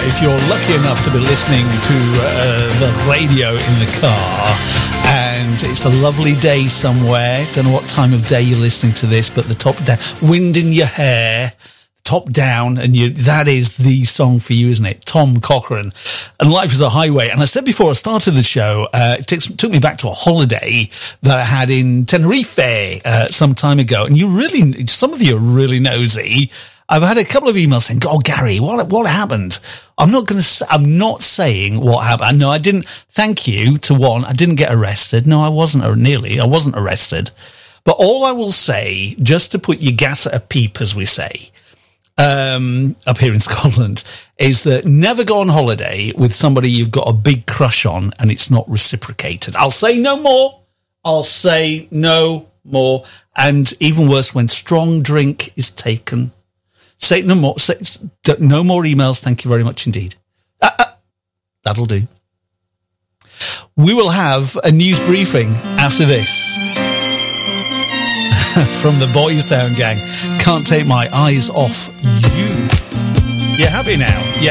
if you're lucky enough to be listening to the radio in the car and it's a lovely day somewhere, don't know what time of day you're listening to this, but the top down, wind in your hair, top down, and that is the song for you, isn't it? Tom Cochrane and Life is a Highway. And I said before I started the show, it took me back to a holiday that I had in Tenerife some time ago. And some of you are really nosy. I've had a couple of emails saying, "Oh, Gary, what happened?" I'm not saying what happened. No, I didn't. Thank you to one. I didn't get arrested. No, I wasn't arrested. But all I will say, just to put your gas at a peep, as we say, up here in Scotland, is that never go on holiday with somebody you've got a big crush on and it's not reciprocated. I'll say no more. And even worse, when strong drink is taken. Say no more. No more emails. Thank you very much indeed. That'll do. We will have a news briefing after this from the Boys Town gang. Can't take my eyes off you. You happy now? You